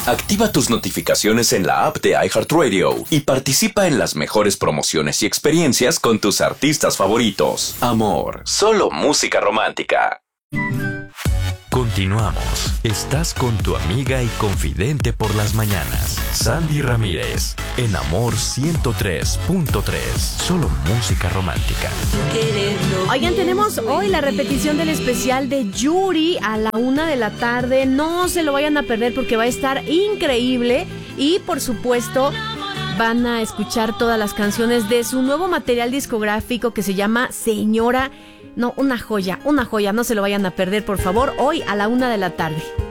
Activa tus notificaciones en la app de iHeartRadio y participa en las mejores promociones y experiencias con tus artistas favoritos. Amor, solo música romántica. Continuamos. Estás con tu amiga y confidente por las mañanas, Sandy Ramírez, en Amor 103.3. Solo música romántica. Oigan, tenemos hoy la repetición del especial de Yuri a la 1 de la tarde. No se lo vayan a perder porque va a estar increíble. Y por supuesto, van a escuchar todas las canciones de su nuevo material discográfico que se llama Señora. No, una joya, no se lo vayan a perder, por favor, hoy a la 1 de la tarde.